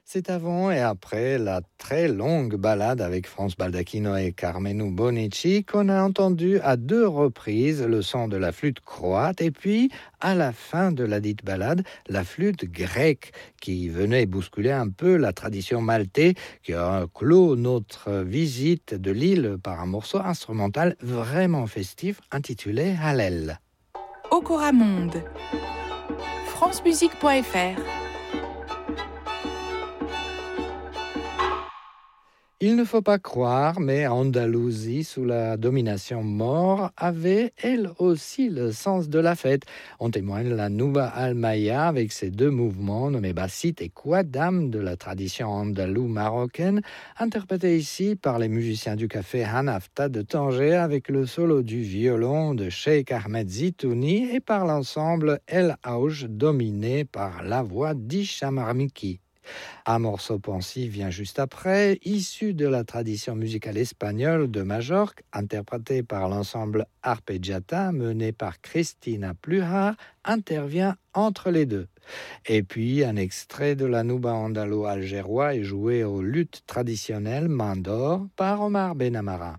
C'est avant et après la très longue balade avec Franz Baldacchino et Carmenu Bonici qu'on a entendu à 2 reprises le son de la flûte croate et puis, à la fin de la dite balade, la flûte grecque qui venait bousculer un peu la tradition maltaise qui a clos notre visite de l'île par un morceau instrumental vraiment festif intitulé Hallel. Okora Monde, francemusique.fr. Il ne faut pas croire, mais Andalousie, sous la domination maure, avait elle aussi le sens de la fête. En témoigne la Nuba al-Maya avec ses 2 mouvements nommés Bassit et Quaddam de la tradition andalouse marocaine, interprétés ici par les musiciens du café Hanafta de Tanger avec le solo du violon de Cheikh Ahmed Zitouni et par l'ensemble El Aouj dominé par la voix d'Hicham Armiki. Un morceau pensif vient juste après, issu de la tradition musicale espagnole de Majorque, interprété par l'ensemble Arpeggiata mené par Cristina Pluhar, intervient entre les deux. Et puis un extrait de la Nuba andalo algérois est joué aux luttes traditionnelles main d'or par Omar Benamara.